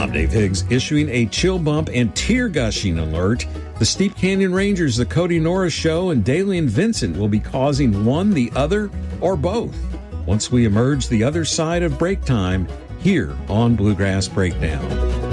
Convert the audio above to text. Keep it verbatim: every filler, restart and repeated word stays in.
I'm Dave Higgs, issuing a chill bump and tear gushing alert. The Steep Canyon Rangers, the Cody Norris Show, and Dailey and Vincent will be causing one, the other, or both once we emerge the other side of break time here on Bluegrass Breakdown.